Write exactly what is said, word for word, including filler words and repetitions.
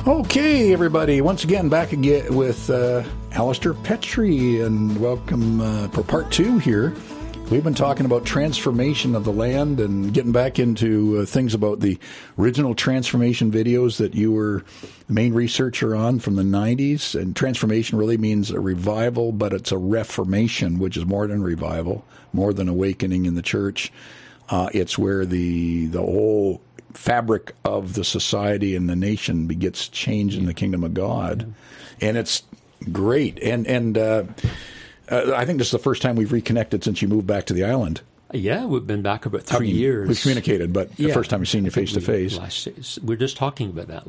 Okay, everybody, once again back again with uh, Alistair Petrie, and welcome uh, for part two here. We've been talking about transformation of the land and getting back into uh, things about the original transformation videos that you were the main researcher on from the nineties. And transformation really means a revival, but it's a reformation, which is more than revival, more than awakening in the church. Uh, it's where the the whole fabric of the society and the nation gets changed in the kingdom of God. And it's great. And, and, uh, Uh, I think this is the first time we've reconnected since you moved back to the island. Yeah, we've been back about three I mean, years. We've communicated, but the yeah, first time we've seen you face to face. We're just talking about that